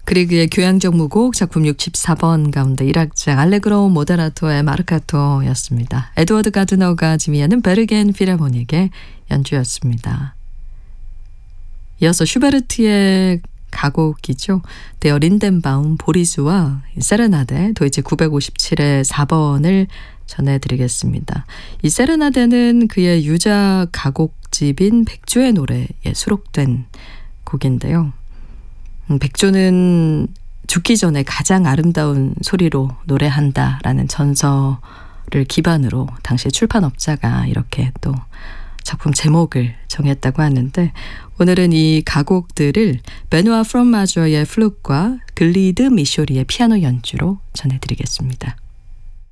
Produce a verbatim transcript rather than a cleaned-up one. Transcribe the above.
그리그의 교향적 무곡 작품 육십사 번 가운데 일 악장 알레그로 모데라토의 마르카토였습니다. 에드워드 가드너가 지휘하는 베르겐 필하모닉의 연주였습니다. 이어서 슈베르트의 가곡이죠. 데어 린덴바움 보리스와 세레나데 도이체 구백오십칠의 사 번을 전해드리겠습니다. 이 세레나데는 그의 유작 가곡집인 백조의 노래에 수록된 곡인데요. 백조는 죽기 전에 가장 아름다운 소리로 노래한다라는 전설을 기반으로 당시 출판업자가 이렇게 또 작품 제목을 정했다고 하는데, 오늘은 이 가곡들을 베누아 프롬마저의 플룻과 글리드 미쇼리의 피아노 연주로 전해드리겠습니다.